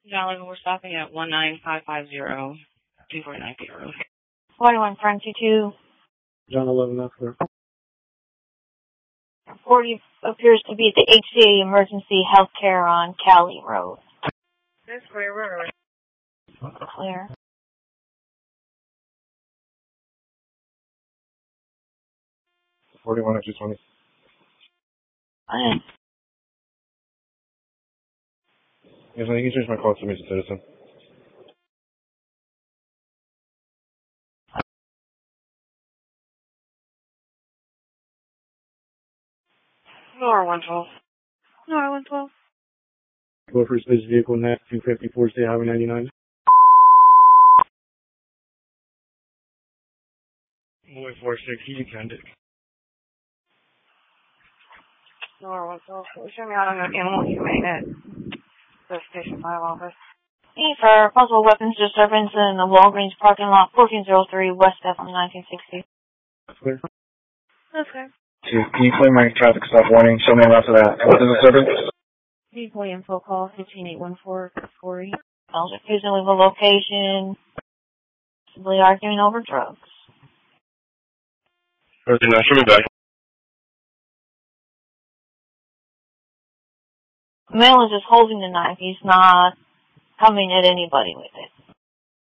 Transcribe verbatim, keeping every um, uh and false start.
Dollar, we're stopping at one nine five five zero two four nine zero. forty-one Frank two two. John eleven after. forty appears to be the H C A Emergency Healthcare on Cali Road. That's clear, where are we? Clear. forty-one extra twenty. Fine. Yes, I can change my call to Mister Citizen. Nor one twelve. Nor one twelve. Go for space vehicle net two fifty-four State Highway ninety-nine. one four six, you can do. Nor one twelve. Show me how to get animal humane at the Station five office. E for possible weapons disturbance in the Walgreens parking lot, fourteen oh three West F nineteen sixty. Clear. Okay. Can you play my traffic stop warning? Show me after that. What is the disturbance? Deploy info call fifteen eight one four Corey. Sounds refusing to leave a location. Simply arguing over drugs. Okay, now show me back. The male is just holding the knife. He's not coming at anybody with it.